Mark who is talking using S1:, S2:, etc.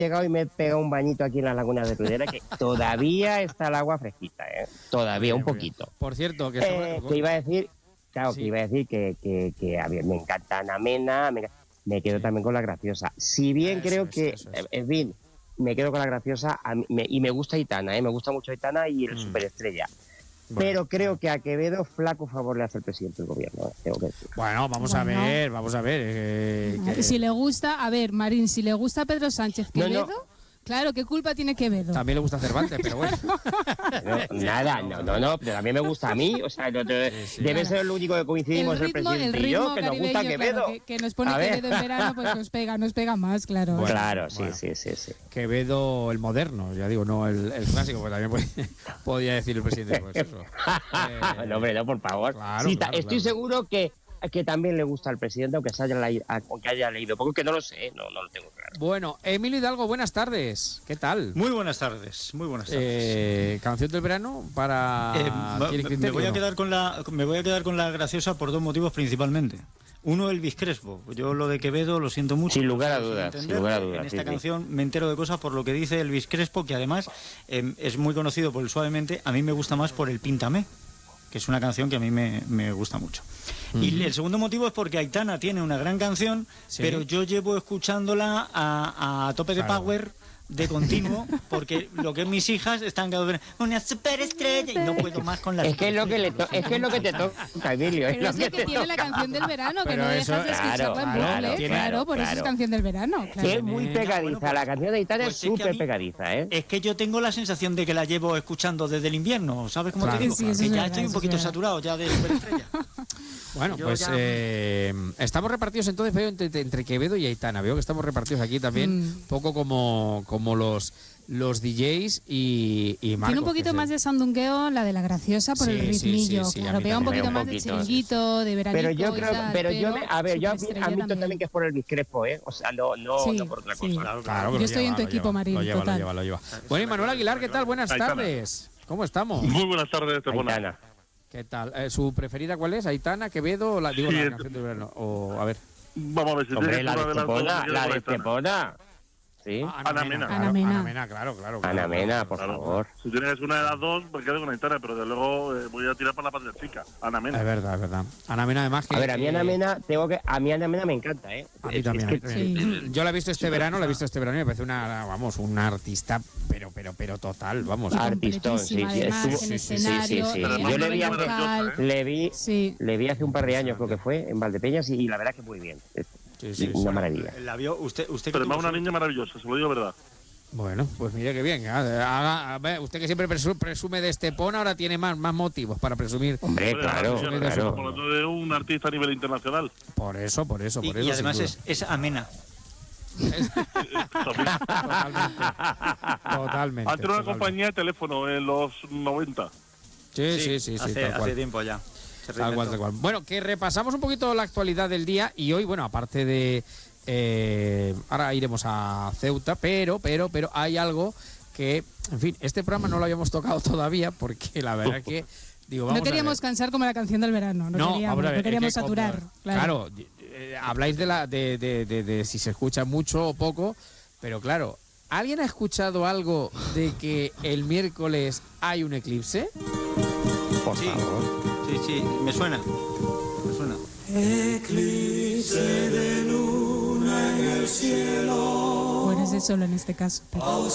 S1: llegado y me he pegado un bañito aquí en las lagunas de Tudela, que todavía está el agua fresquita, todavía un poquito.
S2: Por cierto,
S1: que iba a decir, claro,
S2: Sí.
S1: que iba a decir que a ver, me encanta Ana Mena, me quedo también con La Graciosa. Si bien creo que, en fin, me quedo con La Graciosa y me gusta Aitana, me gusta mucho Aitana y el Superestrella.
S2: Bueno,
S1: pero creo que a Quevedo flaco favor le hace el presidente del gobierno, tengo que decir.
S2: Bueno, vamos a ver.
S3: Si le gusta, a ver, Marín, si le gusta Pedro Sánchez Quevedo, claro, ¿qué culpa tiene Quevedo?
S2: También le gusta Cervantes, pero bueno.
S1: No, pero también me gusta a mí, o sea, debe ser lo único que coincidimos el presidente y yo, que nos gusta Quevedo.
S3: Claro, que nos pone Quevedo en verano, pues nos pega más, claro.
S1: Bueno, claro, sí.
S2: Quevedo el moderno, ya digo, no el clásico, pues también podía decir el presidente. Pues eso.
S1: No, hombre, no, por favor.
S2: Claro,
S1: sí,
S2: claro,
S1: estoy seguro que también le gusta al presidente, aunque haya leído, porque no lo sé, no lo tengo claro.
S2: Bueno, Emilio Hidalgo, buenas tardes. ¿Qué tal?
S4: Muy buenas tardes, muy buenas tardes.
S2: Canción del verano para
S4: me voy a quedar con la graciosa por dos motivos principalmente. Uno, Elvis Crespo. Yo lo de Quevedo lo siento mucho.
S1: Sin lugar a dudas.
S4: En esta canción me entero de cosas por lo que dice Elvis Crespo, que además es muy conocido por el Suavemente. A mí me gusta más por el Píntame, que es una canción que a mí me gusta mucho. Y el segundo motivo es porque Aitana tiene una gran canción, pero yo llevo escuchándola a tope de power, de continuo, porque lo que mis hijas están cada vez una superestrella y no puedo más con la
S1: es que es lo que te toca, Emilio.
S3: Pero es lo que tiene la canción del verano, que no dejas de escucharla en bucle, claro, por eso es canción del verano. Claro.
S1: Es muy pegadiza, la canción de Aitana es súper pegadiza,
S4: Es que yo tengo la sensación de que la llevo escuchando desde el invierno, ¿sabes cómo te digo?
S3: Sí,
S4: que ya estoy un poquito saturado ya de superestrella.
S2: Bueno, pues estamos repartidos entonces, veo, entre Quevedo y Aitana. Veo que estamos repartidos aquí también, un poco como los DJs y Marcos.
S3: Tiene un poquito más de sandungueo la de La Graciosa por el ritmillo, claro. Pega un poquito más de chiringuito, de veranito.
S1: Yo admito también que es por el Crespo, O sea, no por otra cosa.
S2: Claro,
S3: yo estoy en tu equipo, Marín, total.
S2: Lo lleva. Bueno, y Manuel Aguilar, ¿qué tal? Buenas tardes. ¿Cómo estamos?
S5: Muy buenas tardes, Estepona.
S2: ¿Qué tal? ¿Su preferida cuál es? ¿Aitana, Quevedo o la canción del verano? A ver.
S5: Vamos a ver si
S1: hombre, la de Estepona. Sí.
S2: Ana Mena, claro.
S1: Ana Mena, por favor.
S5: Si tienes una de las dos, me quedo con Aitana, pero de luego voy a tirar para la patria chica. Ana Mena.
S2: Es verdad. Ana Mena, además que...
S1: A ver, a mí Ana Mena me encanta,
S2: A mí también. Yo la he visto este verano, y me parece una artista, pero total, vamos.
S1: Artistón, sí. Yo le vi hace un par de años, creo que fue, en Valdepeñas, y la verdad que muy bien. Una maravilla.
S4: La vio usted
S5: pero es una niña maravillosa, se lo digo verdad.
S2: Bueno, pues mire qué bien. A ver, usted que siempre presume de Estepona, ahora tiene más motivos para presumir.
S1: Hombre, claro.
S5: Estamos hablando de un artista a nivel internacional.
S2: Por eso.
S4: Y además es amena.
S2: Totalmente.
S5: Antes era una compañía de teléfono en los 90.
S2: Sí.
S4: Hace tiempo ya.
S2: Tal cual. Bueno, que repasamos un poquito la actualidad del día y hoy, bueno, aparte de... ahora iremos a Ceuta, pero hay algo que, en fin, este programa no lo habíamos tocado todavía porque la verdad es que...
S3: no queríamos cansar como la canción del verano, no queríamos saturar. Claro,
S2: habláis de si se escucha mucho o poco, pero claro, ¿alguien ha escuchado algo de que el miércoles hay un eclipse?
S1: Por favor.
S4: Sí, me suena.
S6: Eclipse de luna en el cielo.
S3: Bueno, es de solo en este caso. Pero...